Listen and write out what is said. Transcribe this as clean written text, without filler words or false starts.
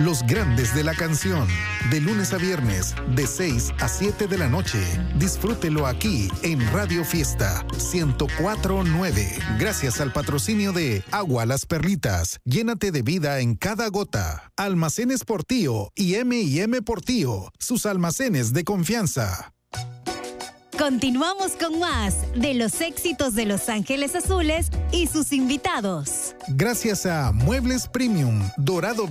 Los grandes de la canción. De lunes a viernes, de 6 a 7 de la noche. Disfrútelo aquí en Radio Fiesta 104.9. Gracias al patrocinio de Agua Las Perlitas. Llénate de vida en cada gota. Almacenes Portillo y M&M Portillo. Sus almacenes de confianza. Continuamos con más de los éxitos de Los Ángeles Azules y sus invitados. Gracias a Muebles Premium, Dorado